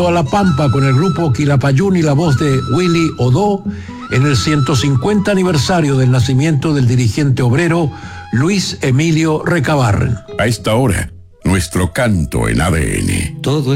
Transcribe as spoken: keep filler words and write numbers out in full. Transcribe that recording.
A La Pampa con el grupo Quilapayún y la voz de Willy Odó en el ciento cincuenta aniversario del nacimiento del dirigente obrero Luis Emilio Recabarren. A esta hora, nuestro canto en A D N. Todo